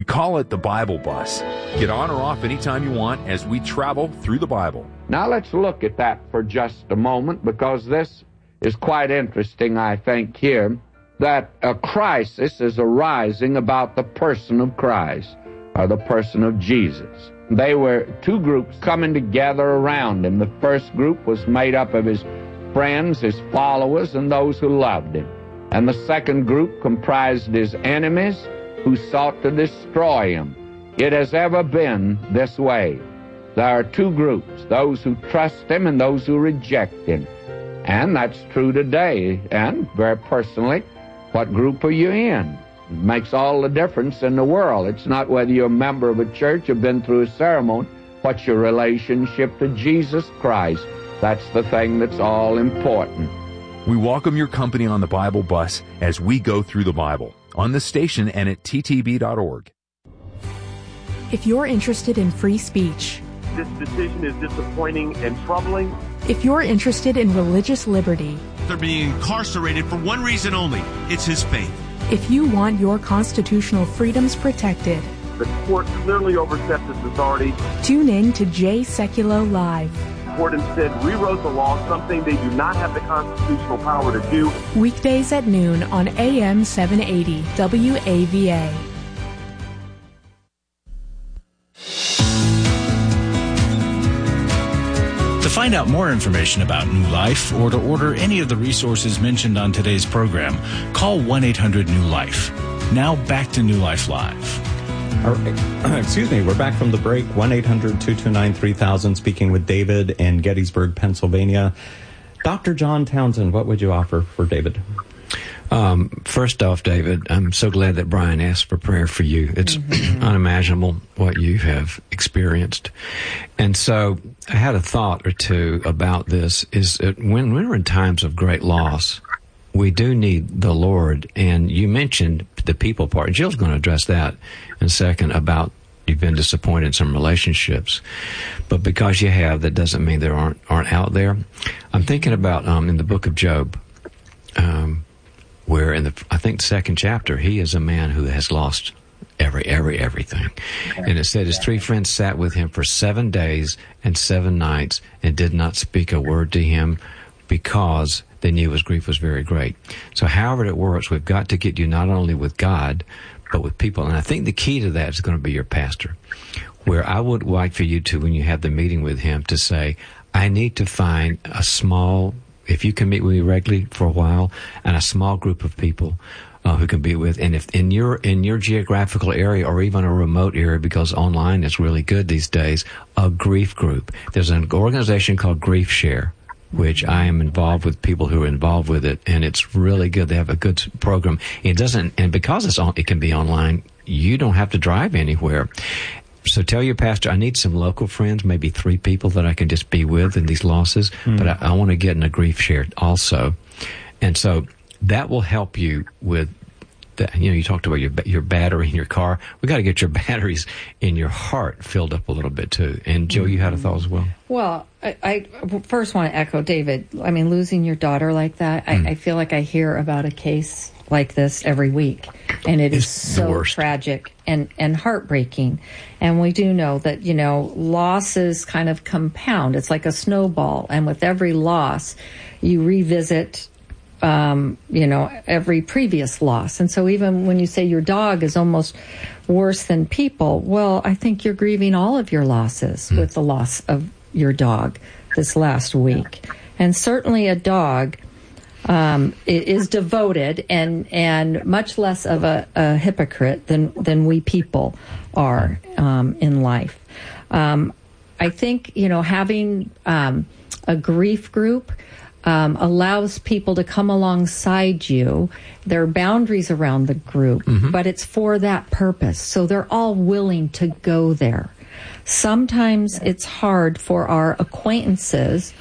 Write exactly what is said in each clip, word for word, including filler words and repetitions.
call it the Bible Bus. Get on or off anytime you want as we travel through the Bible. Now let's look at that for just a moment, because this is quite interesting, I think, here, that a crisis is arising about the person of Christ, or the person of Jesus. They were two groups coming together around him. The first group was made up of his friends, his followers, and those who loved him. And the second group comprised his enemies who sought to destroy him. It has ever been this way. There are two groups, those who trust him and those who reject him. And that's true today. And very personally, what group are you in? It makes all the difference in the world. It's not whether you're a member of a church or been through a ceremony. What's your relationship to Jesus Christ? That's the thing that's all important. We welcome your company on the Bible Bus as we go through the Bible on the station and at T T B dot org. If you're interested in free speech, this decision is disappointing and troubling. If you're interested in religious liberty, they're being incarcerated for one reason only. It's his faith. If you want your constitutional freedoms protected, the court clearly overstepped its authority. Tune in to Jay Sekulow Live. The court instead rewrote the law, something they do not have the constitutional power to do. Weekdays at noon on A M seven eighty W A V A. To find out more information about New Life or to order any of the resources mentioned on today's program, call one eight hundred new life. Now back to New Life Live. All right. Excuse me, we're back from the break. one eight hundred two two nine three thousand, speaking with David in Gettysburg, Pennsylvania. Doctor John Townsend, what would you offer for David? Um, first off, David, I'm so glad that Brian asked for prayer for you. It's mm-hmm. unimaginable what you have experienced. And so I had a thought or two about this, is that when we're in times of great loss, we do need the Lord. And you mentioned the people part. Jill's going to address that in a second about you've been disappointed in some relationships. But because you have, that doesn't mean there aren't aren't out there. I'm thinking about um, in the book of Job, um, where in the, I think the second chapter, he is a man who has lost every, every, everything. And it said his three friends sat with him for seven days and seven nights and did not speak a word to him because they knew his grief was very great. So however it works, we've got to get you not only with God, but with people. And I think the key to that is going to be your pastor, where I would like for you to, when you have the meeting with him, to say, I need to find a small, if you can meet with me regularly for a while, and a small group of people uh, who can be with, and if in your in your geographical area or even a remote area, because online is really good these days, a grief group. There's an organization called Grief Share, which I am involved with people who are involved with it, and it's really good. They have a good program. It doesn't, and because it's on, it can be online, you don't have to drive anywhere. So tell your pastor, I need some local friends, maybe three people that I can just be with in these losses, mm. but I, I want to get in a grief share also. And so that will help you with that. You know, you talked about your your battery in your car. We got to get your batteries in your heart filled up a little bit too. And Joe, you had a thought as well? Well, I, I first want to echo David. I mean, losing your daughter like that, mm. I, I feel like I hear about a case like this every week, and it it's is so tragic and, and heartbreaking. And we do know that, you know, losses kind of compound. It's like a snowball, and with every loss, you revisit, um, you know, every previous loss. And so even when you say your dog is almost worse than people, well, I think you're grieving all of your losses mm. with the loss of your dog this last week. And certainly a dog um, is devoted and and much less of a, a hypocrite than than we people are um, in life. Um, I think, you know, having um, a grief group um, allows people to come alongside you. There are boundaries around the group, mm-hmm. but it's for that purpose. So they're all willing to go there. Sometimes it's hard for our acquaintances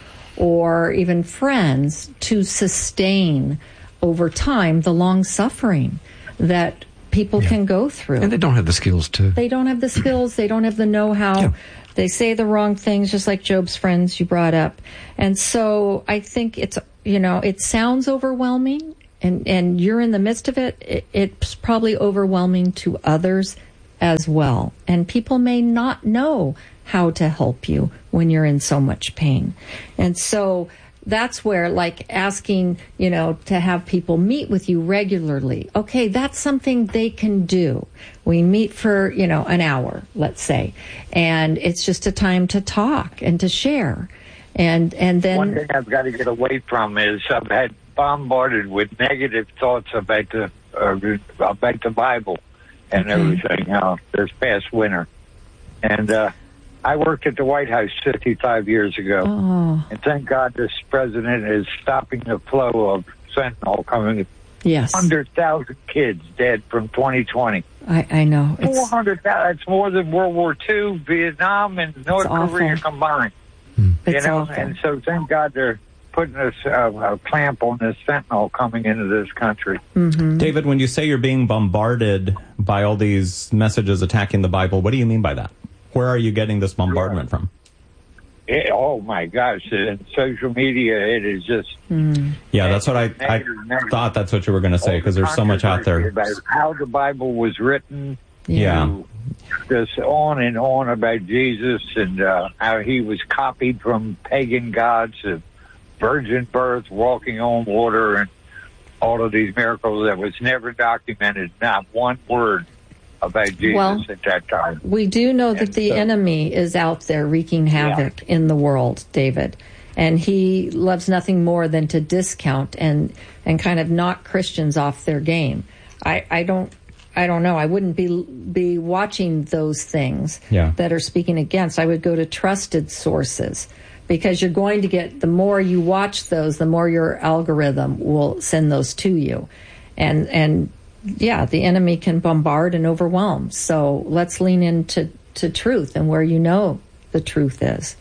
or even friends to sustain over time the long suffering that people yeah. can go through. And they don't have the skills to. They don't have the skills. They don't have the know-how. Yeah. They say the wrong things, just like Job's friends you brought up. And so I think it's, you know, it sounds overwhelming, and, and you're in the midst of it. it. It's probably overwhelming to others as well. And people may not know how to help you when you're in so much pain. And so that's where, like, asking, you know, to have people meet with you regularly. Okay, that's something they can do. We meet for, you know, an hour, let's say, and it's just a time to talk and to share. And and then one thing I've got to get away from is I've had bombarded with negative thoughts about the uh, about the Bible and okay. everything uh, this past winter. And uh, I worked at the White House fifty-five years ago, oh. and thank God this president is stopping the flow of fentanyl coming. Yes, one hundred thousand kids dead from twenty twenty. I, I know. four hundred thousand. That's more than World War Two, Vietnam, and North Korea combined. It's you know, awful. and so thank God they're putting this, uh, a clamp on this fentanyl coming into this country. Mm-hmm. David, when you say you're being bombarded by all these messages attacking the Bible, what do you mean by that? Where are you getting this bombardment from? It, oh, my gosh. In social media, it is just... Mm. Yeah, that's what I, I thought that's what you were going to say, because there's so much out there. About how the Bible was written. Yeah. Just on and on about Jesus and uh, how he was copied from pagan gods, of virgin birth, walking on water, and all of these miracles that was never documented. Not one word about Jesus well, at that time. We do know that and the so, enemy is out there wreaking havoc yeah. in the world, David. And he loves nothing more than to discount and, and kind of knock Christians off their game. I, I don't I don't know. I wouldn't be be watching those things yeah. that are speaking against. I would go to trusted sources, because you're going to get, the more you watch those, the more your algorithm will send those to you. And, and yeah, the enemy can bombard and overwhelm. So let's lean into to truth and where you know the truth is.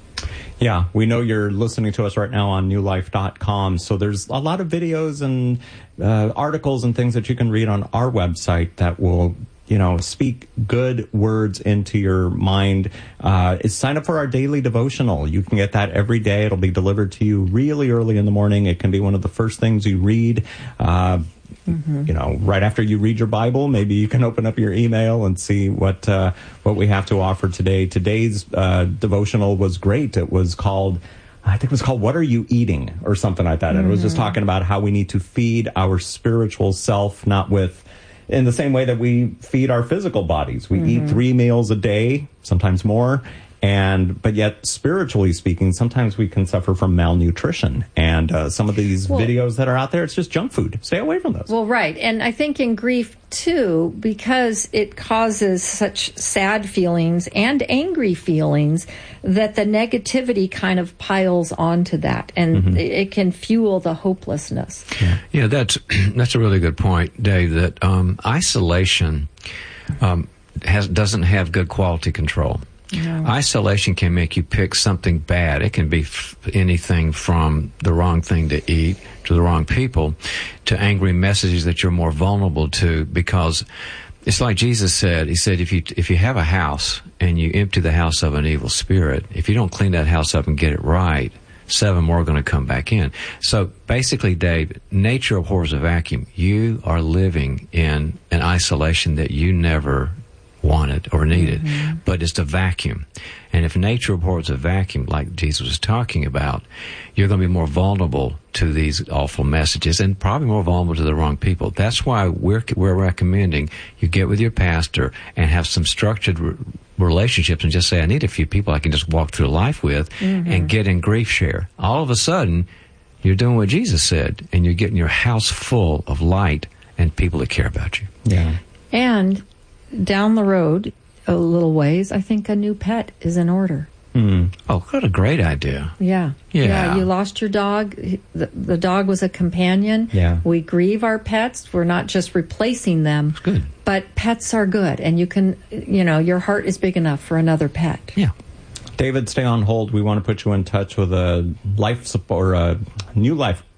Yeah, we know you're listening to us right now on new life dot com. So there's a lot of videos and uh, articles and things that you can read on our website that will, you know, speak good words into your mind. Uh, is sign up for our daily devotional. You can get that every day. It'll be delivered to you really early in the morning. It can be one of the first things you read. Uh, Mm-hmm. You know, right after you read your Bible, maybe you can open up your email and see what uh, what we have to offer today. Today's uh, devotional was great. It was called, I think it was called "What Are You Eating?" or something like that. Mm-hmm. And it was just talking about how we need to feed our spiritual self, not with, in the same way that we feed our physical bodies. We mm-hmm. eat three meals a day, sometimes more. And but yet, spiritually speaking, sometimes we can suffer from malnutrition. And uh, some of these well, videos that are out there, it's just junk food. Stay away from those. Well, right. And I think in grief, too, because it causes such sad feelings and angry feelings, that the negativity kind of piles onto that. And mm-hmm. it can fuel the hopelessness. Yeah, yeah that's, that's a really good point, Dave, that um, isolation um, has doesn't have good quality control. No. Isolation can make you pick something bad. It can be f- anything from the wrong thing to eat to the wrong people to angry messages that you're more vulnerable to, because it's like Jesus said. He said, if you if you have a house and you empty the house of an evil spirit, if you don't clean that house up and get it right, seven more are going to come back in. So basically, Dave, nature abhors a vacuum. You are living in an isolation that you never wanted or needed, mm-hmm. but it's a vacuum. And if nature abhors a vacuum, like Jesus was talking about, you're going to be more vulnerable to these awful messages and probably more vulnerable to the wrong people. That's why we're we're recommending you get with your pastor and have some structured re- relationships and just say, I need a few people I can just walk through life with mm-hmm. and get in grief share. All of a sudden, you're doing what Jesus said, and you're getting your house full of light and people that care about you. Yeah. And down the road a little ways, I think a new pet is in order. Mm. Oh, what a great idea. Yeah. yeah. Yeah. You lost your dog. The, the dog was a companion. Yeah. We grieve our pets. We're not just replacing them. Good. But pets are good. And you can, you know, your heart is big enough for another pet. Yeah. David, stay on hold. We want to put you in touch with a life support, or a New Life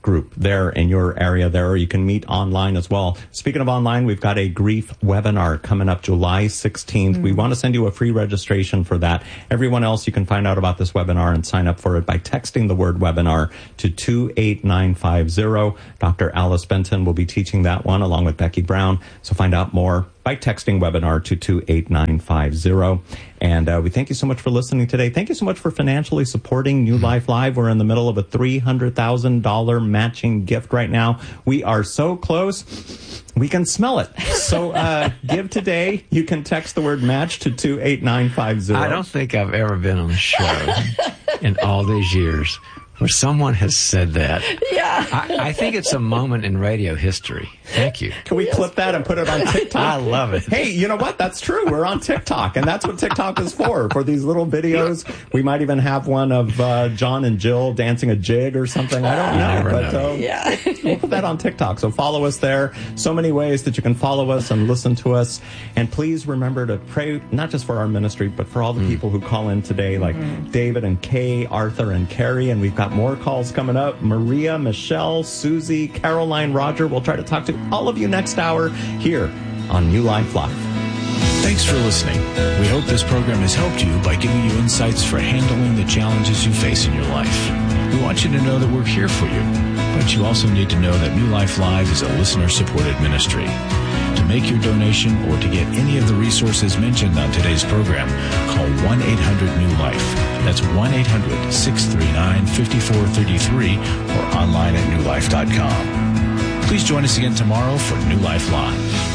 group there in your area there, or you can meet online as well. Speaking of online, we've got a grief webinar coming up July sixteenth. Mm. We want to send you a free registration for that. Everyone else, you can find out about this webinar and sign up for it by texting the word webinar to two eight nine five zero. Doctor Alice Benton will be teaching that one along with Becky Brown. So find out more by texting webinar to two eight nine five zero. And uh, we thank you so much for listening today. Thank you so much for financially supporting New Life Live. We're in the middle of a three hundred thousand dollars matching gift right now. We are so close. We can smell it. So uh, give today. You can text the word match to two eight nine five zero. I don't think I've ever been on a show in all these years where someone has said that. Yeah. I, I think it's a moment in radio history. Thank you. Can we clip that and put it on TikTok? I love it. Hey, you know what? That's true. We're on TikTok, and that's what TikTok is for, for these little videos. We might even have one of uh, John and Jill dancing a jig or something. I don't know. Never but know. Uh, Yeah. we'll put that on TikTok. So follow us there. So many ways that you can follow us and listen to us. And please remember to pray, not just for our ministry, but for all the mm. people who call in today, like mm. David and Kay, Arthur and Carrie. And we've got more calls coming up. Maria, Michelle, Susie, Caroline, Roger. We'll try to talk to all of you next hour here on New Life Live. Thanks for listening. We hope this program has helped you by giving you insights for handling the challenges you face in your life. We want you to know that we're here for you, but you also need to know that New Life Live is a listener-supported ministry. To make your donation or to get any of the resources mentioned on today's program, call one eight hundred new life. That's one eight hundred six three nine five four three three or online at new life dot com. Please join us again tomorrow for New Life Live.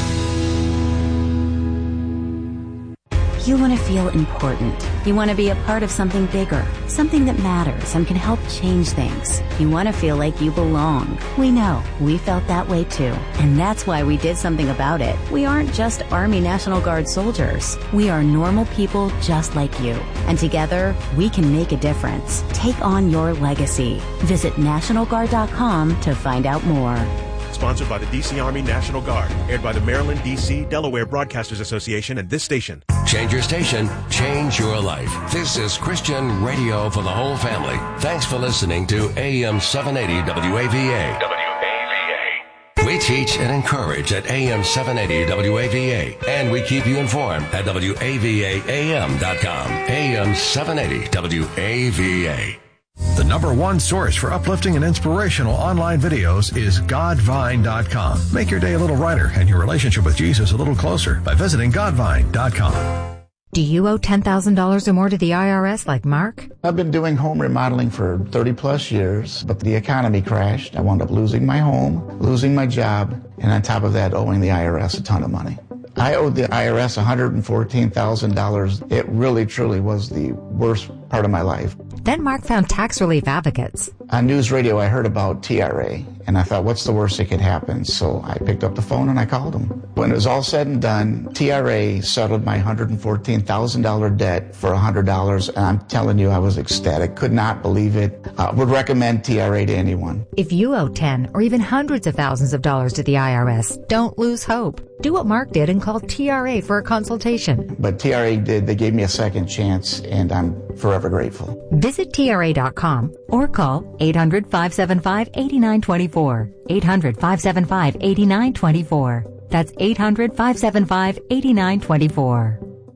You want to feel important. You want to be a part of something bigger, something that matters and can help change things. You want to feel like you belong. We know. We felt that way too. And that's why we did something about it. We aren't just Army National Guard soldiers. We are normal people just like you. And together, we can make a difference. Take on your legacy. Visit National Guard dot com to find out more. Sponsored by the D C Army National Guard. Aired by the Maryland, D C, Delaware Broadcasters Association and this station. Change your station, change your life. This is Christian radio for the whole family. Thanks for listening to A M seven eighty W A V A. W A V A. We teach and encourage at A M seven eighty W A V A. And we keep you informed at W A V A A M dot com. A M seven eighty W A V A. The number one source for uplifting and inspirational online videos is Godvine dot com. Make your day a little brighter and your relationship with Jesus a little closer by visiting Godvine dot com. Do you owe ten thousand dollars or more to the I R S like Mark? I've been doing home remodeling for thirty plus years, but the economy crashed. I wound up losing my home, losing my job, and on top of that, owing the I R S a ton of money. I owed the I R S one hundred fourteen thousand dollars. It really, truly was the worst part of my life. Then Mark found Tax Relief Advocates. On news radio, I heard about T R A, and I thought, what's the worst that could happen? So I picked up the phone and I called them. When it was all said and done, T R A settled my one hundred fourteen thousand dollars debt for one hundred dollars, and I'm telling you, I was ecstatic. Could not believe it. Uh, would recommend T R A to anyone. If you owe ten or even hundreds of thousands of dollars to the I R S, don't lose hope. Do what Mark did and call T R A for a consultation. But T R A did. They gave me a second chance, and I'm forever grateful. Visit T R A dot com or call eight hundred, five seven five, eight nine two four. eight hundred, five seven five, eight nine two four. That's eight hundred, five seven five, eight nine two four.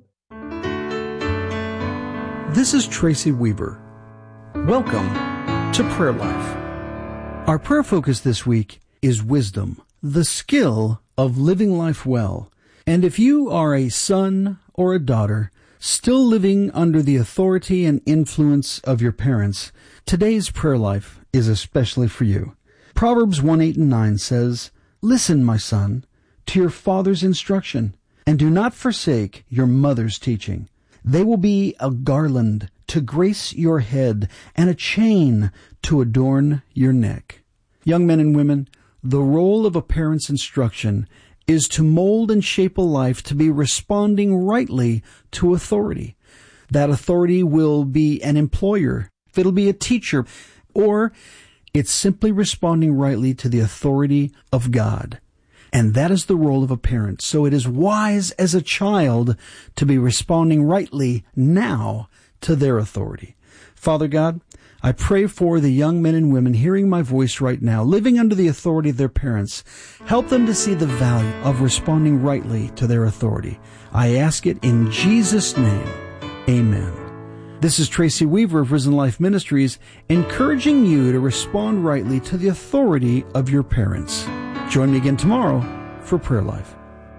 This is Tracy Weber. Welcome to Prayer Life. Our prayer focus this week is wisdom, the skill of living life well. And if you are a son or a daughter still living under the authority and influence of your parents, today's prayer life is especially for you. Proverbs one, eight, and nine says, "Listen, my son, to your father's instruction, and do not forsake your mother's teaching. They will be a garland to grace your head and a chain to adorn your neck." Young men and women, the role of a parent's instruction is to mold and shape a life to be responding rightly to authority. That authority will be an employer, it'll be a teacher, or it's simply responding rightly to the authority of God. And that is the role of a parent. So it is wise as a child to be responding rightly now to their authority. Father God, I pray for the young men and women hearing my voice right now, living under the authority of their parents. Help them to see the value of responding rightly to their authority. I ask it in Jesus' name. Amen. This is Tracy Weaver of Risen Life Ministries, encouraging you to respond rightly to the authority of your parents. Join me again tomorrow for Prayer Life.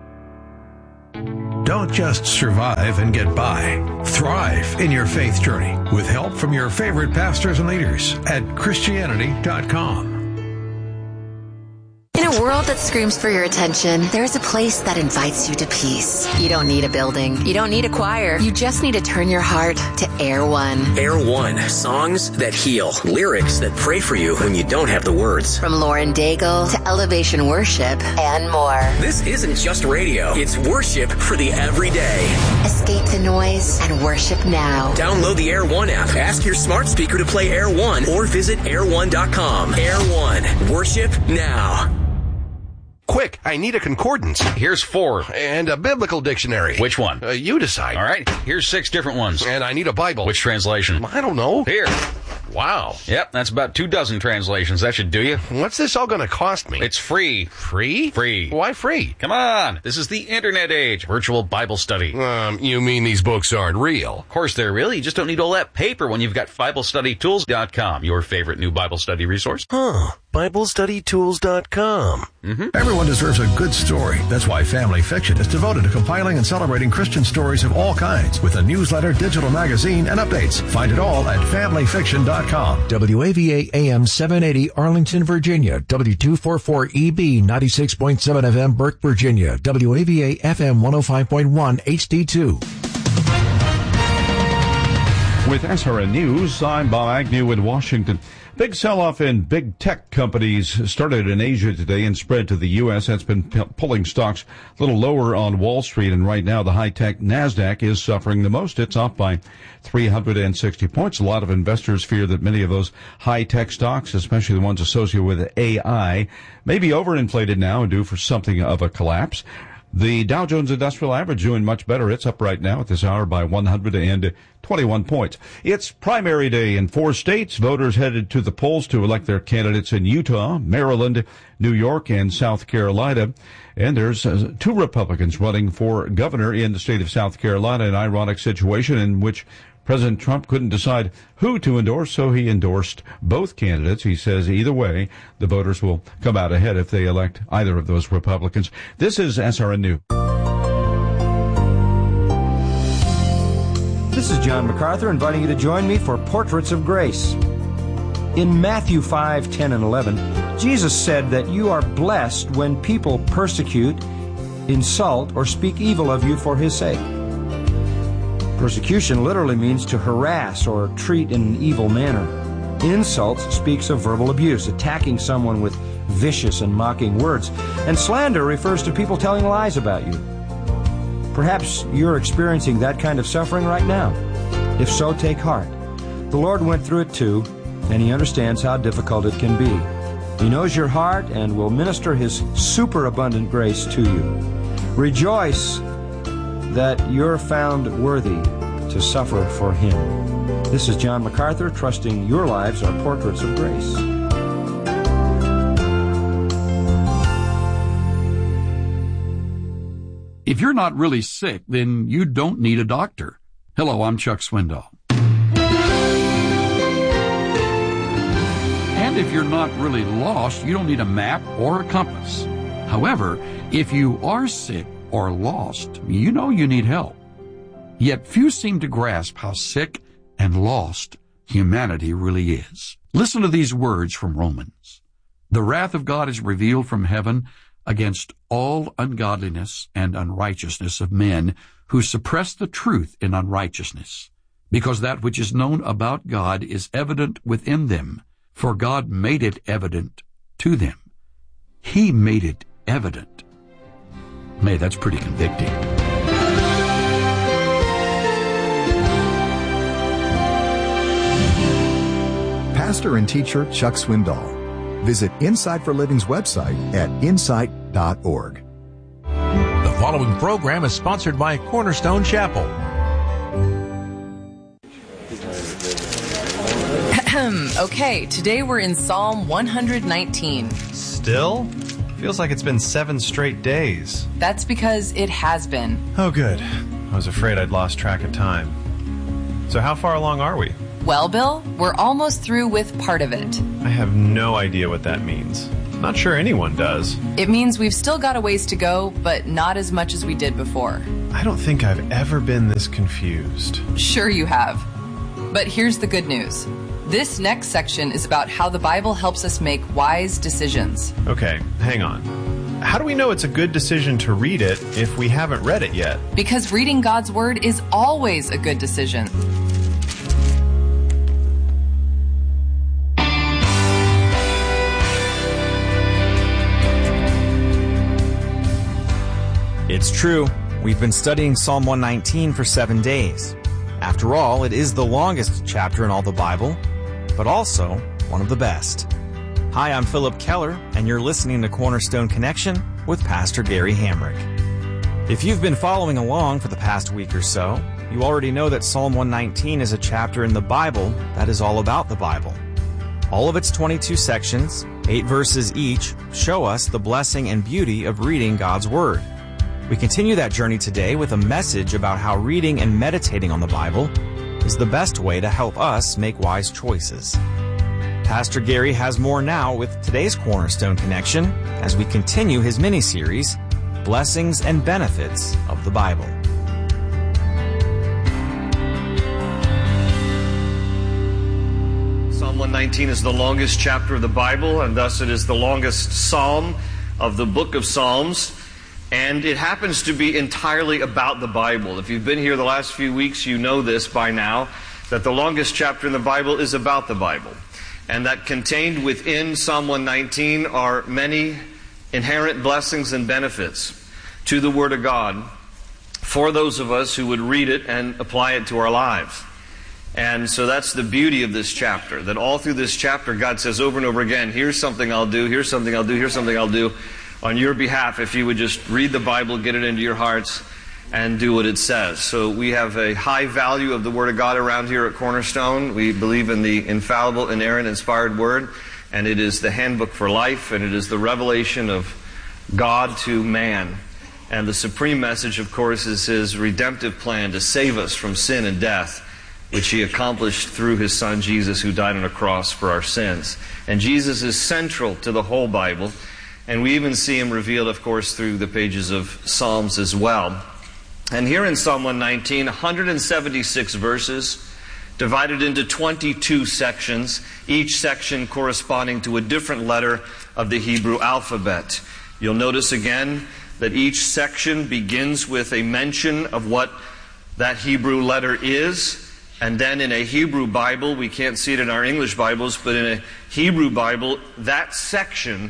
Don't just survive and get by. Thrive in your faith journey with help from your favorite pastors and leaders at Christianity dot com. In a world that screams for your attention, there's a place that invites you to peace. You don't need a building. You don't need a choir. You just need to turn your heart to Air One. Air One. Songs that heal. Lyrics that pray for you when you don't have the words. From Lauren Daigle to Elevation Worship and more. This isn't just radio. It's worship for the everyday. Escape the noise and worship now. Download the Air One app. Ask your smart speaker to play Air One or visit air one dot com. Air One. Worship now. Quick, I need a concordance. Here's four. And a biblical dictionary. Which one? Uh, you decide. All right, here's six different ones. And I need a Bible. Which translation? I don't know. Here. Wow. Yep, that's about two dozen translations. That should do you. What's this all going to cost me? It's free. Free? Free. Why free? Come on. This is the internet age. Virtual Bible study. Um, you mean these books aren't real? Of course they're real. You just don't need all that paper when you've got Bible Study Tools dot com, your favorite new Bible study resource. Huh. Bible Study Tools dot com. Mm-hmm. Everyone deserves a good story. That's why Family Fiction is devoted to compiling and celebrating Christian stories of all kinds with a newsletter, digital magazine, and updates. Find it all at family fiction dot com. W A V A A M seven eighty Arlington, Virginia. W two forty-four E B ninety-six point seven F M Burke, Virginia. W A V A F M one oh five point one H D two. With S R N News, I'm Bob Agnew in Washington. Big sell-off in big tech companies started in Asia today and spread to the U S. That's been p- pulling stocks a little lower on Wall Street, and right now the high-tech NASDAQ is suffering the most. It's off by three hundred sixty points. A lot of investors fear that many of those high-tech stocks, especially the ones associated with A I, may be overinflated now and due for something of a collapse. The Dow Jones Industrial Average doing much better. It's up right now at this hour by one hundred twenty-one points. It's primary day in four states. Voters headed to the polls to elect their candidates in Utah, Maryland, New York, and South Carolina. And there's uh, two Republicans running for governor in the state of South Carolina, an ironic situation in which President Trump couldn't decide who to endorse, so he endorsed both candidates. He says either way, the voters will come out ahead if they elect either of those Republicans. This is S R N News. This is John MacArthur inviting you to join me for Portraits of Grace. In Matthew five, ten, and eleven, Jesus said that you are blessed when people persecute, insult, or speak evil of you for his sake. Persecution literally means to harass or treat in an evil manner. Insults speaks of verbal abuse, attacking someone with vicious and mocking words. And slander refers to people telling lies about you. Perhaps you're experiencing that kind of suffering right now. If so, take heart. The Lord went through it too, and He understands how difficult it can be. He knows your heart and will minister His superabundant grace to you. Rejoice that you're found worthy to suffer for Him. This is John MacArthur, trusting your lives are portraits of grace. If you're not really sick, then you don't need a doctor. Hello, I'm Chuck Swindoll. And if you're not really lost, you don't need a map or a compass. However, if you are sick or lost, you know you need help. Yet few seem to grasp how sick and lost humanity really is. Listen to these words from Romans. The wrath of God is revealed from heaven against all ungodliness and unrighteousness of men who suppress the truth in unrighteousness, because that which is known about God is evident within them, for God made it evident to them. He made it evident. May, that's pretty convicting. Pastor and teacher Chuck Swindoll. Visit Insight for Living's website at insight dot org. The following program is sponsored by Cornerstone Chapel. Okay, today we're in Psalm one nineteen. Still? Feels like it's been seven straight days. That's because it has been. Oh, good. I was afraid I'd lost track of time. So how far along are we? Well, Bill, we're almost through with part of it. I have no idea what that means. Not sure anyone does. It means we've still got a ways to go, but not as much as we did before. I don't think I've ever been this confused. Sure you have. But here's the good news. This next section is about how the Bible helps us make wise decisions. Okay, hang on. How do we know it's a good decision to read it if we haven't read it yet? Because reading God's Word is always a good decision. It's true. We've been studying Psalm one nineteen for seven days. After all, it is the longest chapter in all the Bible, but also one of the best. Hi, I'm Philip Keller, and you're listening to Cornerstone Connection with Pastor Gary Hamrick. If you've been following along for the past week or so, you already know that Psalm one nineteen is a chapter in the Bible that is all about the Bible. All of its twenty-two sections, eight verses each, show us the blessing and beauty of reading God's Word. We continue that journey today with a message about how reading and meditating on the Bible is the best way to help us make wise choices. Pastor Gary has more now with today's Cornerstone Connection as we continue his mini-series, Blessings and Benefits of the Bible. Psalm one nineteen is the longest chapter of the Bible, and thus it is the longest psalm of the book of Psalms. And it happens to be entirely about the Bible. If you've been here the last few weeks, you know this by now, that the longest chapter in the Bible is about the Bible. And that contained within Psalm one nineteen are many inherent blessings and benefits to the Word of God for those of us who would read it and apply it to our lives. And so that's the beauty of this chapter, that all through this chapter God says over and over again, here's something I'll do, here's something I'll do, here's something I'll do on your behalf if you would just read the Bible, get it into your hearts, and do what it says. So we have a high value of the Word of God around here at Cornerstone. We believe in the infallible, inerrant, inspired Word, and it is the handbook for life, and it is the revelation of God to man. And the supreme message, of course, is His redemptive plan to save us from sin and death, which He accomplished through His Son Jesus, who died on a cross for our sins. And Jesus is central to the whole Bible. And we even see Him revealed, of course, through the pages of Psalms as well. And here in Psalm one nineteen, one hundred seventy-six verses, divided into twenty-two sections, each section corresponding to a different letter of the Hebrew alphabet. You'll notice again that each section begins with a mention of what that Hebrew letter is. And then in a Hebrew Bible, we can't see it in our English Bibles, but in a Hebrew Bible, that section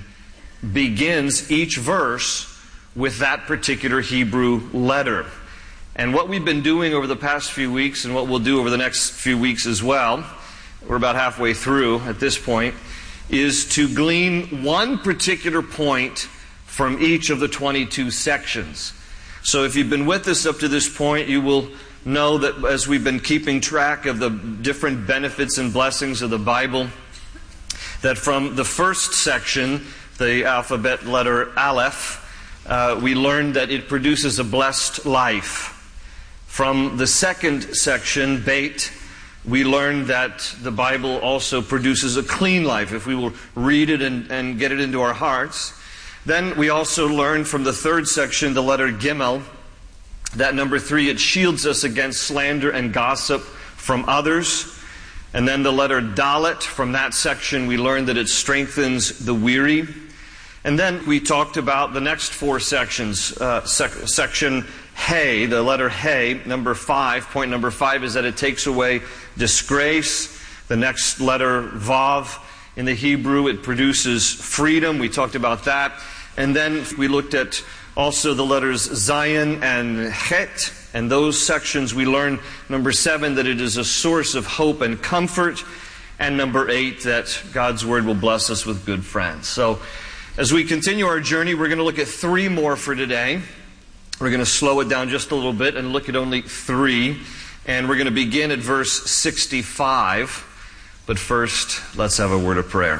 begins each verse with that particular Hebrew letter. And what we've been doing over the past few weeks, and what we'll do over the next few weeks as well, we're about halfway through at this point, is to glean one particular point from each of the twenty-two sections. So if you've been with us up to this point, you will know that as we've been keeping track of the different benefits and blessings of the Bible, that from the first section, the alphabet letter Aleph, uh, we learned that it produces a blessed life. From the second section, Beit, we learned that the Bible also produces a clean life if we will read it and, and get it into our hearts. Then we also learned from the third section, the letter Gimel, that number three, it shields us against slander and gossip from others. And then the letter Dalet, from that section we learned that it strengthens the weary. And then we talked about the next four sections. Uh, sec- section Hey, the letter Hey, number five. Point number five is that it takes away disgrace. The next letter Vav, in the Hebrew, it produces freedom. We talked about that. And then we looked at also the letters Zion and Het. And those sections we learned, number seven, that it is a source of hope and comfort. And number eight, that God's Word will bless us with good friends. So as we continue our journey, we're going to look at three more for today. We're going to slow it down just a little bit and look at only three. And we're going to begin at verse sixty-five. But first, let's have a word of prayer.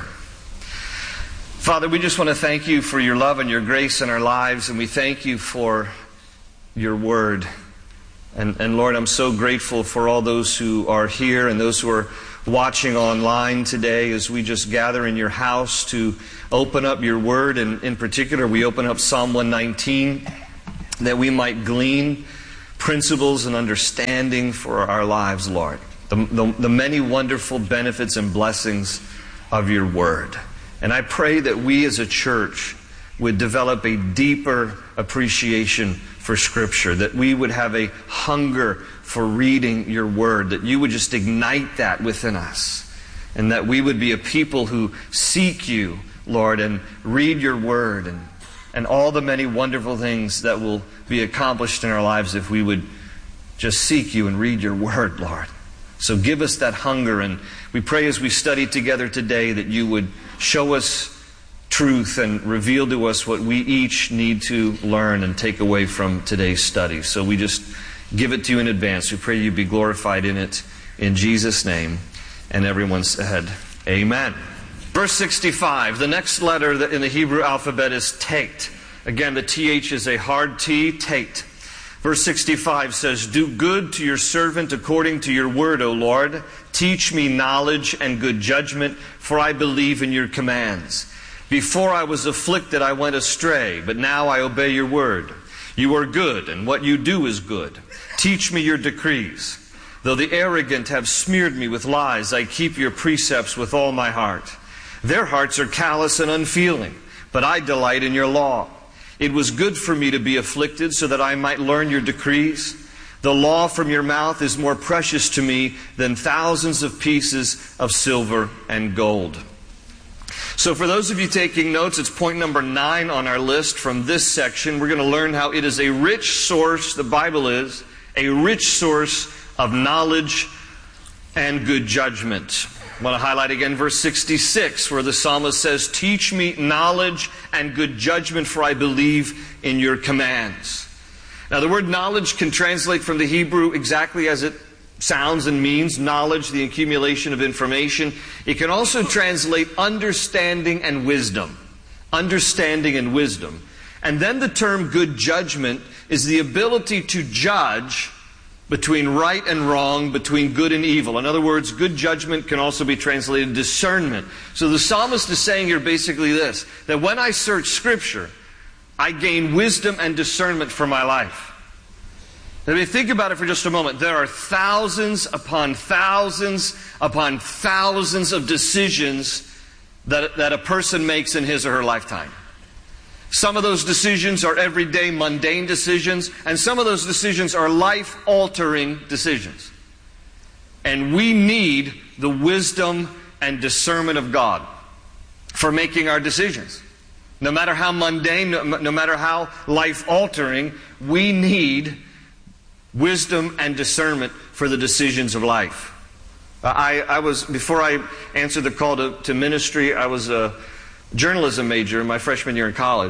Father, we just want to thank you for your love and your grace in our lives, and we thank you for your word. And, and Lord, I'm so grateful for all those who are here and those who are watching online today as we just gather in your house to open up your word. And in particular, we open up Psalm one nineteen that we might glean principles and understanding for our lives, Lord. The, the, the many wonderful benefits and blessings of your word. And I pray that we as a church would develop a deeper appreciation for Scripture, that we would have a hunger for reading your word, that you would just ignite that within us, and that we would be a people who seek you, Lord, and read your word, and, and all the many wonderful things that will be accomplished in our lives if we would just seek you and read your word, Lord. So give us that hunger, and we pray as we study together today that you would show us truth and reveal to us what we each need to learn and take away from today's study. So we just give it to you in advance. We pray you be glorified in it in Jesus' name. And everyone said, amen. Verse sixty-five, the next letter in the Hebrew alphabet is Tet. Again, the T H is a hard T, Tet. Verse sixty-five says, do good to your servant according to your word, O Lord. Teach me knowledge and good judgment, for I believe in your commands. Before I was afflicted, I went astray, but now I obey your word. You are good, and what you do is good. Teach me your decrees. Though the arrogant have smeared me with lies, I keep your precepts with all my heart. Their hearts are callous and unfeeling, but I delight in your law. It was good for me to be afflicted so that I might learn your decrees. The law from your mouth is more precious to me than thousands of pieces of silver and gold. So for those of you taking notes, it's point number nine on our list from this section. We're going to learn how it is a rich source, the Bible is, a rich source of knowledge and good judgment. I want to highlight again verse sixty-six, where the psalmist says, teach me knowledge and good judgment, for I believe in your commands. Now the word knowledge can translate from the Hebrew exactly as it sounds and means, knowledge, the accumulation of information. It can also translate understanding and wisdom. Understanding and wisdom. And then the term good judgment is the ability to judge between right and wrong, between good and evil. In other words, good judgment can also be translated discernment. So the psalmist is saying here basically this, that when I search Scripture, I gain wisdom and discernment for my life. I mean, think about it for just a moment. There are thousands upon thousands upon thousands of decisions that, that a person makes in his or her lifetime. Some of those decisions are everyday, mundane decisions, and some of those decisions are life-altering decisions. And we need the wisdom and discernment of God for making our decisions. No matter how mundane, no, no matter how life-altering, we need wisdom and discernment for the decisions of life. I, I was, before I answered the call to, to ministry, I was a journalism major in my freshman year in college.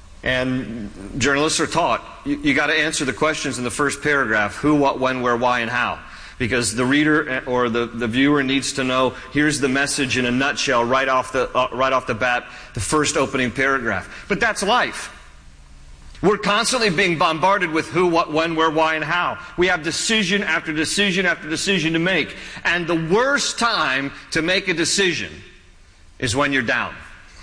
And journalists are taught, you, you got to answer the questions in the first paragraph, who, what, when, where, why, and how. Because the reader or the, the viewer needs to know, here's the message in a nutshell right off the, uh, right off the bat, the first opening paragraph. But that's life. We're constantly being bombarded with who, what, when, where, why, and how. We have decision after decision after decision to make. And the worst time to make a decision is when you're down.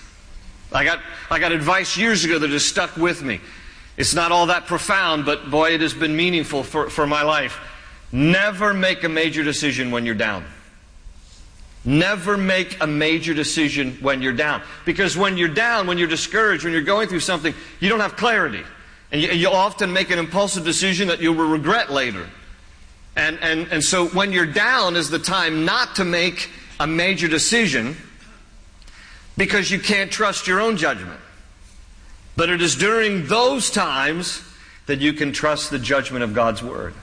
I got, I got advice years ago that has stuck with me. It's not all that profound, but boy, it has been meaningful for, for my life. Never make a major decision when you're down. Never make a major decision when you're down. Because when you're down, when you're discouraged, when you're going through something, you don't have clarity. And you, you'll often make an impulsive decision that you will regret later. And, and, and so when you're down is the time not to make a major decision, because you can't trust your own judgment. But it is during those times that you can trust the judgment of God's Word.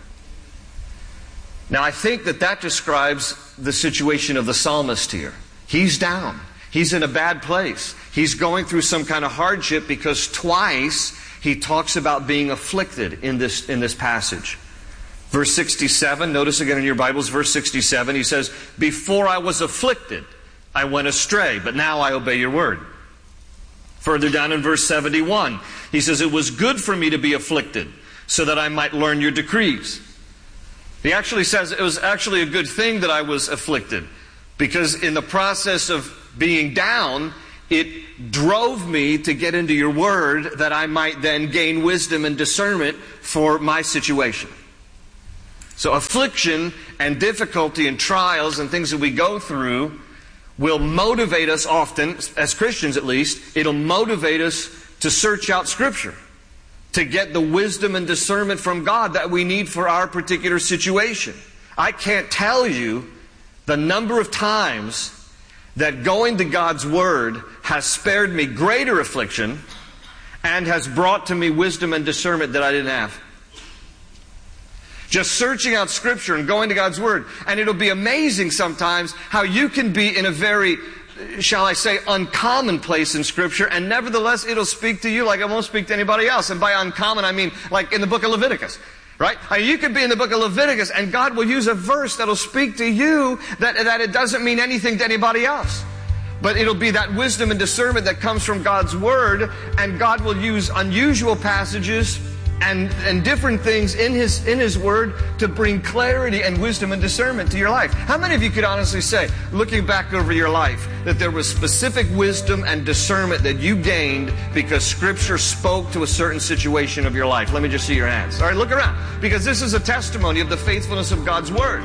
Now, I think that that describes the situation of the psalmist here. He's down. He's in a bad place. He's going through some kind of hardship because twice he talks about being afflicted in this, in this passage. Verse sixty-seven, notice again in your Bibles, verse sixty-seven, he says, before I was afflicted, I went astray, but now I obey your word. Further down in verse seventy-one, he says, it was good for me to be afflicted, so that I might learn your decrees. He actually says it was actually a good thing that I was afflicted, because in the process of being down, it drove me to get into your word that I might then gain wisdom and discernment for my situation. So affliction and difficulty and trials and things that we go through will motivate us often, as Christians at least, it'll motivate us to search out Scripture, to get the wisdom and discernment from God that we need for our particular situation. I can't tell you the number of times that going to God's Word has spared me greater affliction and has brought to me wisdom and discernment that I didn't have. Just searching out Scripture and going to God's Word. And it'll be amazing sometimes how you can be in a very, shall I say, uncommon place in Scripture, and nevertheless it'll speak to you like it won't speak to anybody else. And by uncommon, I mean like in the book of Leviticus. Right? I mean, you could be in the book of Leviticus and God will use a verse that'll speak to you that, that it doesn't mean anything to anybody else. But it'll be that wisdom and discernment that comes from God's Word, and God will use unusual passages and, and different things in His, in His Word to bring clarity and wisdom and discernment to your life. How many of you could honestly say, looking back over your life, that there was specific wisdom and discernment that you gained because Scripture spoke to a certain situation of your life? Let me just see your hands. All right, look around. Because this is a testimony of the faithfulness of God's Word.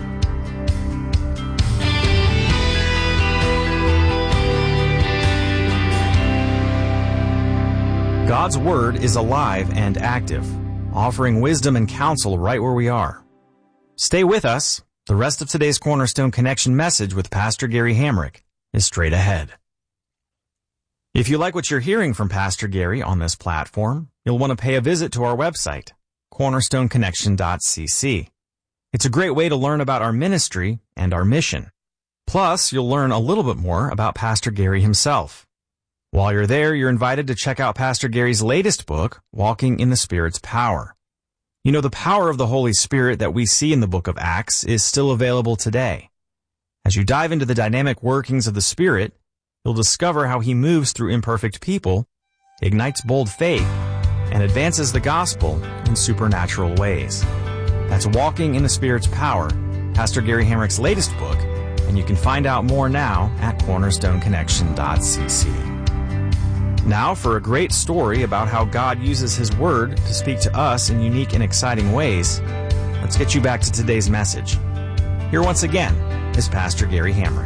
God's Word is alive and active, offering wisdom and counsel right where we are. Stay with us. The rest of today's Cornerstone Connection message with Pastor Gary Hamrick is straight ahead. If you like what you're hearing from Pastor Gary on this platform, you'll want to pay a visit to our website, cornerstone connection dot c c. It's a great way to learn about our ministry and our mission. Plus, you'll learn a little bit more about Pastor Gary himself. While you're there, you're invited to check out Pastor Gary's latest book, Walking in the Spirit's Power. You know, the power of the Holy Spirit that we see in the book of Acts is still available today. As you dive into the dynamic workings of the Spirit, you'll discover how He moves through imperfect people, ignites bold faith, and advances the gospel in supernatural ways. That's Walking in the Spirit's Power, Pastor Gary Hamrick's latest book, and you can find out more now at cornerstone connection dot c c. Now for a great story about how God uses His Word to speak to us in unique and exciting ways, let's get you back to today's message. Here once again is Pastor Gary Hamrick.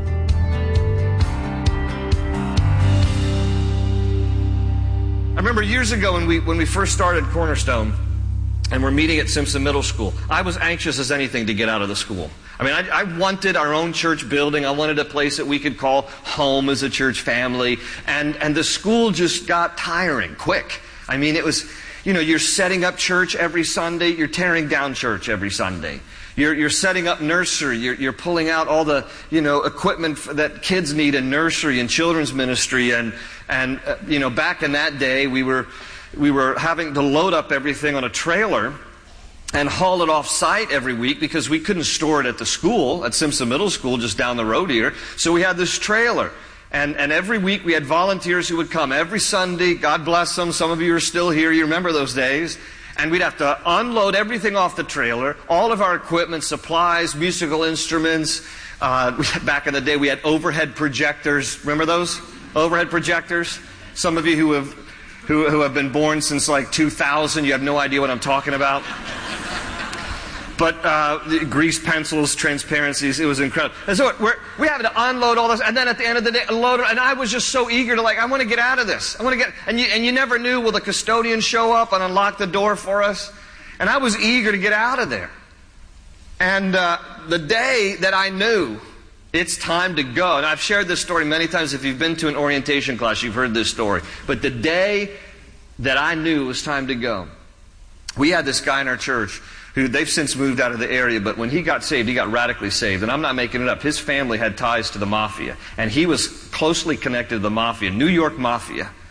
I remember years ago when we, when we first started Cornerstone, and we're meeting at Simpson Middle School, I was anxious as anything to get out of the school. I mean, I, I wanted our own church building. I wanted a place that we could call home as a church family. And, and the school just got tiring quick. I mean, it was, you know, you're setting up church every Sunday. You're tearing down church every Sunday. You're, you're setting up nursery. You're, you're pulling out all the, you know, equipment that kids need in nursery and children's ministry. And, and uh, you know, back in that day, we were... We were having to load up everything on a trailer and haul it off site every week because we couldn't store it at the school, at Simpson Middle School, just down the road here. So we had this trailer. And, and every week we had volunteers who would come every Sunday. God bless them. Some of you are still here. You remember those days. And we'd have to unload everything off the trailer, all of our equipment, supplies, musical instruments. Uh, back in the day we had overhead projectors. Remember those? Overhead projectors? Some of you who have... Who, who have been born since like two thousand, you have no idea what I'm talking about. But uh, grease pencils, transparencies, it was incredible. And so we're, we had to unload all this, and then at the end of the day, load it. And I was just so eager to like, I want to get out of this. I want to get, and you, and you never knew, will the custodian show up and unlock the door for us? And I was eager to get out of there. And uh, the day that I knew it's time to go. And I've shared this story many times. If you've been to an orientation class, you've heard this story. But the day that I knew it was time to go, we had this guy in our church who they've since moved out of the area, but when he got saved, he got radically saved. And I'm not making it up. His family had ties to the mafia. And he was closely connected to the mafia, New York Mafia.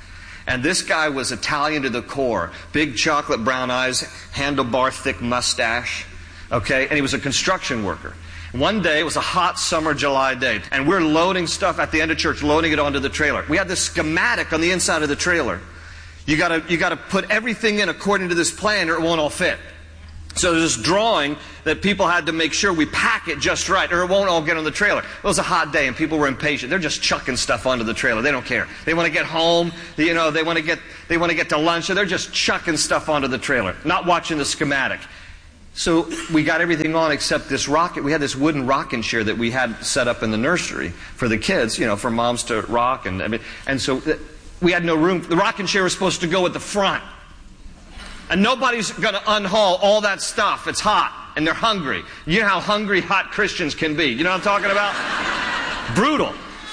And this guy was Italian to the core. Big chocolate brown eyes, handlebar thick mustache. Okay? And he was a construction worker. One day, it was a hot summer July day, and we're loading stuff at the end of church, loading it onto the trailer. We had this schematic on the inside of the trailer. You gotta, you gotta put everything in according to this plan or it won't all fit. So there's this drawing that people had to make sure we pack it just right or it won't all get on the trailer. It was a hot day and people were impatient. They're just chucking stuff onto the trailer. They don't care. They want to get home. You know, they want to get, they want to get to lunch. So they're just chucking stuff onto the trailer, not watching the schematic. So we got everything on except this rocket. We had this wooden rocking chair that we had set up in the nursery for the kids, you know, for moms to rock. And I mean, and so we had no room. The rocking chair was supposed to go at the front. And nobody's going to unhaul all that stuff. It's hot and they're hungry. You know how hungry hot Christians can be. You know what I'm talking about? Brutal.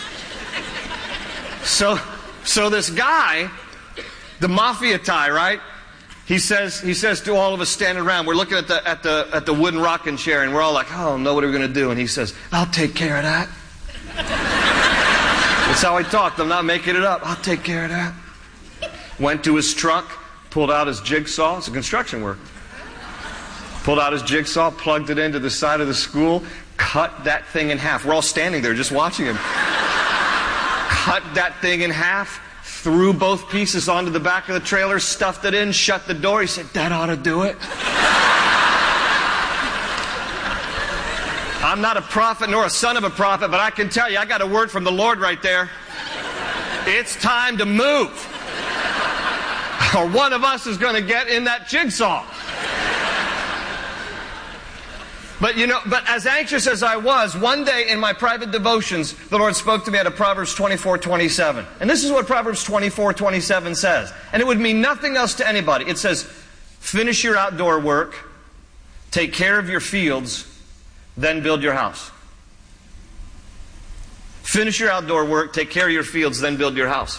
So, so this guy, the mafia tie, right? He says, he says to all of us standing around, we're looking at the, at the, at the wooden rocking chair and we're all like, oh no, what are we going to do? And he says, I'll take care of that. That's how he talked. I'm not making it up. I'll take care of that. Went to his truck, pulled out his jigsaw. It's a construction worker. Pulled out his jigsaw, plugged it into the side of the school, cut that thing in half. We're all standing there just watching him. Cut that thing in half, threw both pieces onto the back of the trailer, stuffed it in, shut the door. He said, that ought to do it. I'm not a prophet nor a son of a prophet, but I can tell you, I got a word from the Lord right there. It's time to move. Or one of us is going to get in that jigsaw. But you know, but as anxious as I was, one day in my private devotions, the Lord spoke to me out of Proverbs twenty-four twenty-seven. And this is what Proverbs twenty-four twenty-seven says. And it would mean nothing else to anybody. It says, finish your outdoor work, take care of your fields, then build your house. Finish your outdoor work, take care of your fields, then build your house.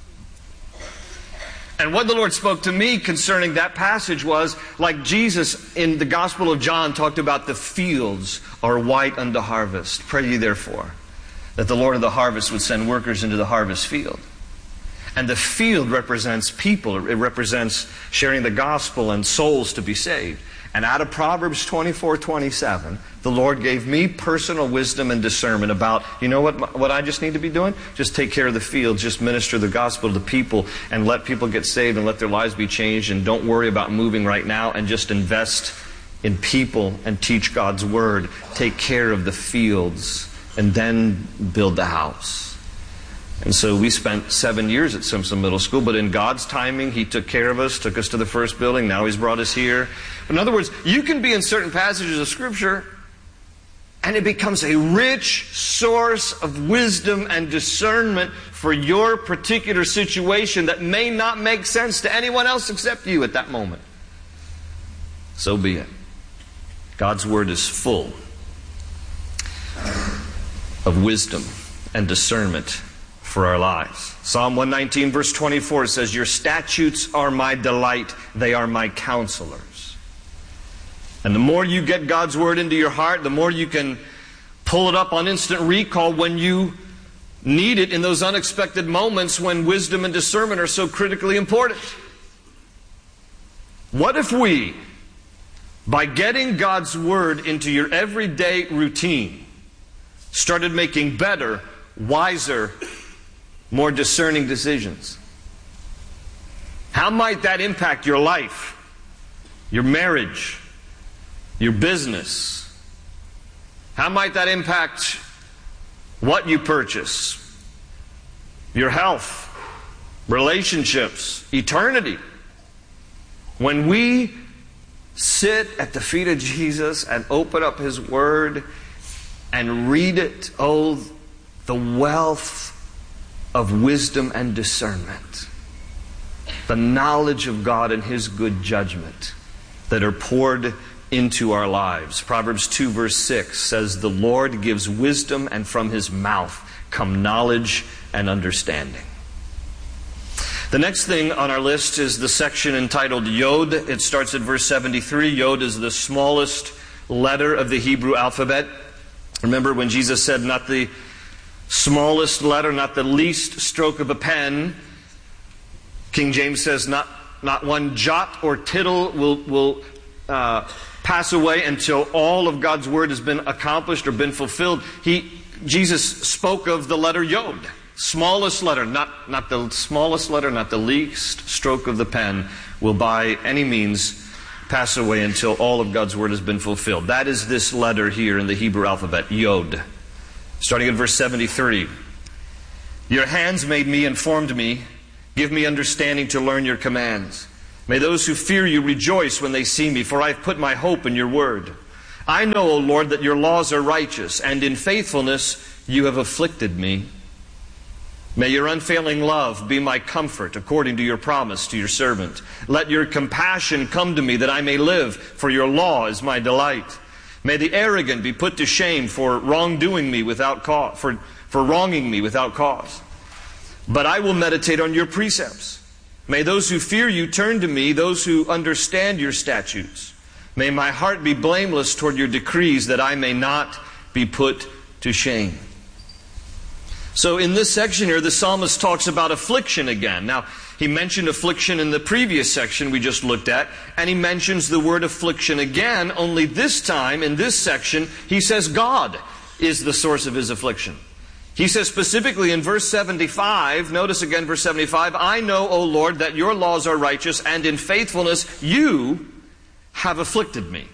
And what the Lord spoke to me concerning that passage was, like Jesus in the Gospel of John talked about the fields are white unto harvest. Pray ye therefore that the Lord of the harvest would send workers into the harvest field. And the field represents people. It represents sharing the gospel and souls to be saved. And out of Proverbs twenty-four twenty-seven, the Lord gave me personal wisdom and discernment about, you know what, what I just need to be doing? Just take care of the field, just minister the gospel to the people and let people get saved and let their lives be changed, and don't worry about moving right now, and just invest in people and teach God's word. Take care of the fields and then build the house. And so we spent seven years at Simpson Middle School, but in God's timing, He took care of us, took us to the first building, now He's brought us here. In other words, you can be in certain passages of Scripture, and it becomes a rich source of wisdom and discernment for your particular situation that may not make sense to anyone else except you at that moment. So be it. God's Word is full of wisdom and discernment for our lives. Psalm one nineteen verse twenty-four says, your statutes are my delight, they are my counselors. And the more you get God's Word into your heart, the more you can pull it up on instant recall when you need it in those unexpected moments when wisdom and discernment are so critically important. What if we, by getting God's Word into your everyday routine, started making better, wiser, more discerning decisions? How might that impact your life, your marriage, your business? How might that impact what you purchase, your health, relationships, eternity? When we sit at the feet of Jesus and open up His Word and read it, oh, the wealth of wisdom and discernment, the knowledge of God and His good judgment that are poured into our lives. Proverbs two verse six says, the Lord gives wisdom, and from His mouth come knowledge and understanding. The next thing on our list is the section entitled Yod. It starts at verse seventy-three. Yod is the smallest letter of the Hebrew alphabet. Remember when Jesus said, not the smallest letter, not the least stroke of a pen King James says, not, not one jot or tittle will, will uh, pass away until all of God's word has been accomplished or been fulfilled. He, Jesus spoke of the letter Yod, smallest letter, not, not the smallest letter, not the least stroke of the pen will by any means pass away until all of God's word has been fulfilled. That is this letter here in the Hebrew alphabet, Yod. Starting at verse seventy-three. Your hands made me and formed me. Give me understanding to learn your commands. May those who fear you rejoice when they see me, for I have put my hope in your word. I know, O Lord, that your laws are righteous, and in faithfulness you have afflicted me. May your unfailing love be my comfort, according to your promise to your servant. Let your compassion come to me, that I may live, for your law is my delight. May the arrogant be put to shame for wrongdoing me without cause, for, for wronging me without cause. But I will meditate on your precepts. May those who fear you turn to me, those who understand your statutes. May my heart be blameless toward your decrees, that I may not be put to shame. So in this section here, the psalmist talks about affliction again. Now, he mentioned affliction in the previous section we just looked at, and he mentions the word affliction again, only this time, in this section, he says God is the source of his affliction. He says specifically in verse seventy-five, notice again verse seventy-five, I know, O Lord, that your laws are righteous, and in faithfulness you have afflicted me.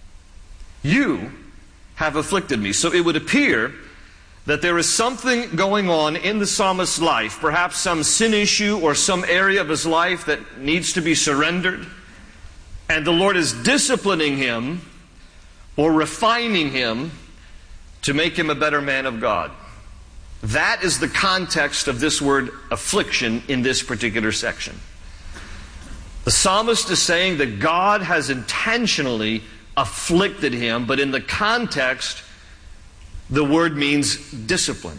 You have afflicted me. So it would appear that there is something going on in the psalmist's life, perhaps some sin issue or some area of his life that needs to be surrendered, and the Lord is disciplining him or refining him to make him a better man of God. That is the context of this word affliction in this particular section. The psalmist is saying that God has intentionally afflicted him, but in the context, the word means discipline.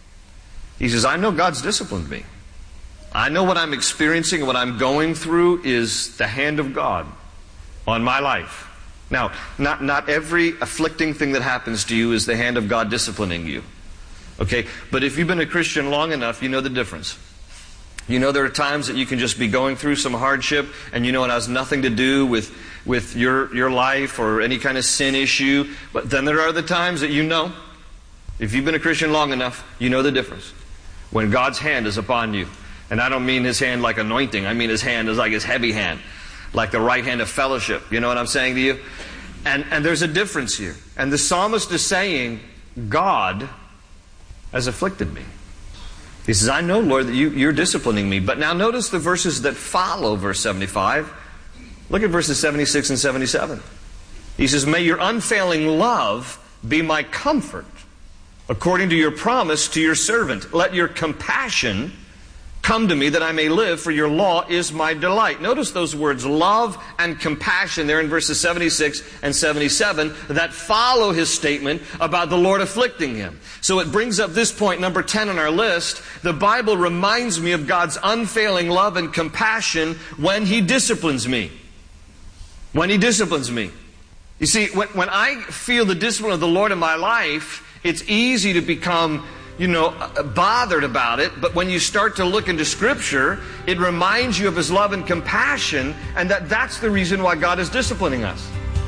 He says, I know God's disciplined me. I know what I'm experiencing and what I'm going through is the hand of God on my life. Now, not, not every afflicting thing that happens to you is the hand of God disciplining you. Okay? But if you've been a Christian long enough, you know the difference. You know there are times that you can just be going through some hardship and you know it has nothing to do with, with your, your life or any kind of sin issue. But then there are the times that you know, if you've been a Christian long enough, you know the difference. When God's hand is upon you. And I don't mean His hand like anointing. I mean His hand is like His heavy hand. Like the right hand of fellowship. You know what I'm saying to you? And, and there's a difference here. And the psalmist is saying, God has afflicted me. He says, I know, Lord, that you, you're disciplining me. But now notice the verses that follow verse seventy-five. Look at verses seventy-six and seventy-seven. He says, may your unfailing love be my comfort, according to your promise to your servant. Let your compassion come to me that I may live, for your law is my delight. Notice those words, love and compassion, there in verses seventy-six and seventy-seven, that follow his statement about the Lord afflicting him. So it brings up this point, number ten on our list. The Bible reminds me of God's unfailing love and compassion when He disciplines me. When He disciplines me. You see, when, when I feel the discipline of the Lord in my life, it's easy to become, you know, bothered about it. But when you start to look into Scripture, it reminds you of His love and compassion, and that that's the reason why God is disciplining us.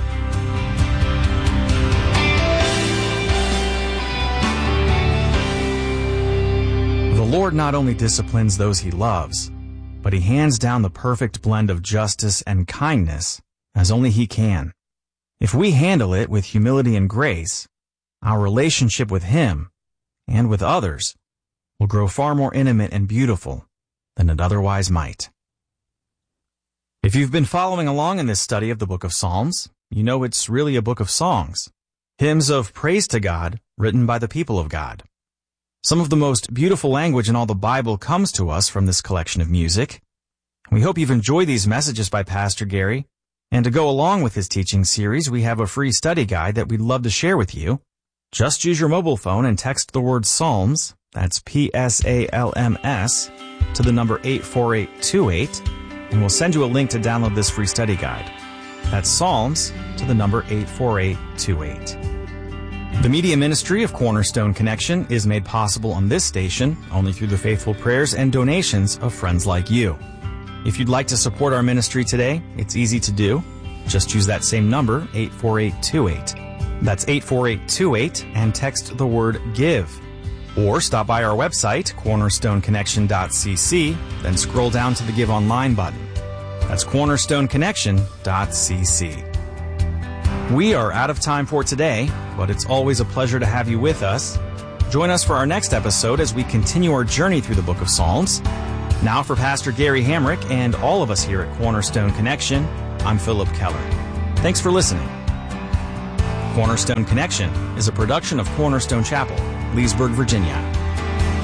The Lord not only disciplines those He loves, but He hands down the perfect blend of justice and kindness as only He can. If we handle it with humility and grace, our relationship with Him and with others will grow far more intimate and beautiful than it otherwise might. If you've been following along in this study of the book of Psalms, you know it's really a book of songs, hymns of praise to God written by the people of God. Some of the most beautiful language in all the Bible comes to us from this collection of music. We hope you've enjoyed these messages by Pastor Gary, and to go along with his teaching series, we have a free study guide that we'd love to share with you. Just use your mobile phone and text the word Psalms, that's P S A L M S, to the number eight four eight two eight, and we'll send you a link to download this free study guide. That's Psalms to the number eight four eight two eight. The media ministry of Cornerstone Connection is made possible on this station only through the faithful prayers and donations of friends like you. If you'd like to support our ministry today, it's easy to do. Just use that same number, eight four eight two eight. That's eight four eight two eight, and text the word GIVE. Or stop by our website, cornerstone connection dot c c, then scroll down to the Give Online button. That's cornerstone connection dot c c. We are out of time for today, but it's always a pleasure to have you with us. Join us for our next episode as we continue our journey through the book of Psalms. Now for Pastor Gary Hamrick and all of us here at Cornerstone Connection, I'm Philip Keller. Thanks for listening. Cornerstone Connection is a production of Cornerstone Chapel, Leesburg, Virginia.